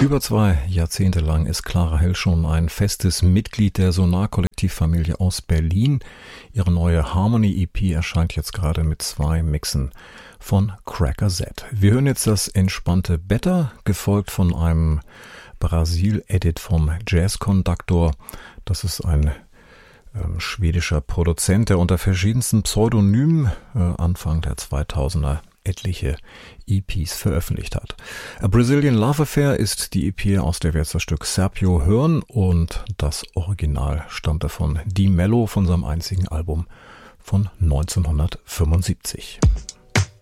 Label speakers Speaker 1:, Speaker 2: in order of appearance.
Speaker 1: Über 2 Jahrzehnte lang ist Clara Hell schon ein festes Mitglied der Sonar-Kollektivfamilie aus Berlin. Ihre neue Harmony-EP erscheint jetzt gerade mit 2 Mixen von Cracker Z. Wir hören jetzt das entspannte Better, gefolgt von einem Brasil-Edit vom Jazz Conductor. Das ist ein schwedischer Produzent, der unter verschiedensten Pseudonymen Anfang der 2000er etliche EPs veröffentlicht hat. A Brazilian Love Affair ist die EP, aus der wir jetzt das Stück Serpio hören, und das Original stammte von Di Mello von seinem einzigen Album von 1975.